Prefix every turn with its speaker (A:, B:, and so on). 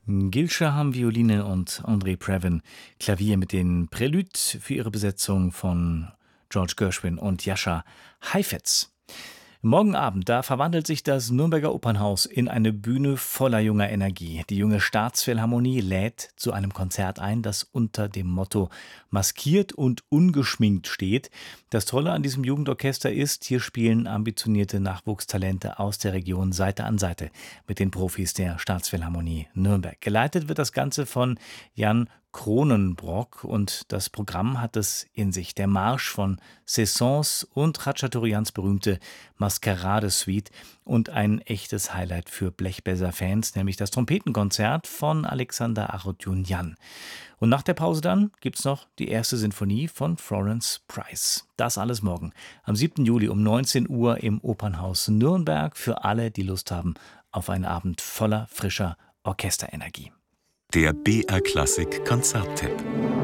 A: Gil Shaham Violine und André Previn Klavier mit den Prelude für ihre Besetzung von George Gershwin und Jascha Heifetz. Morgen Abend, da verwandelt sich das Nürnberger Opernhaus in eine Bühne voller junger Energie. Die junge Staatsphilharmonie lädt zu einem Konzert ein, das unter dem Motto maskiert und ungeschminkt steht. Das Tolle an diesem Jugendorchester ist, hier spielen ambitionierte Nachwuchstalente aus der Region Seite an Seite mit den Profis der Staatsphilharmonie Nürnberg. Geleitet wird das Ganze von Jan Kronenbrock und das Programm hat es in sich. Der Marsch von Saint-Saëns und Khachaturians berühmte Maskerade-Suite und ein echtes Highlight für Blechbläser-Fans, nämlich das Trompetenkonzert von Alexander Arutyunjan. Und nach der Pause dann gibt's noch die erste Sinfonie von Florence Price. Das alles morgen, am 7. Juli um 19 Uhr im Opernhaus Nürnberg für alle, die Lust haben auf einen Abend voller frischer Orchesterenergie.
B: Der BR Klassik Konzerttipp.